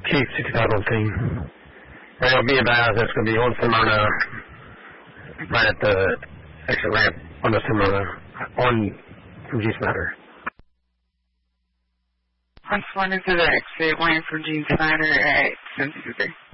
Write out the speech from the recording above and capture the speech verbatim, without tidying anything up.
Chief sixty-five oh team. Right, I'll be advised that's going to be on Smyrna, right at the exit ramp on the Smyrna, on from G. Snyder. On Smyrna to the exit, waiting for Gene Snyder at Center.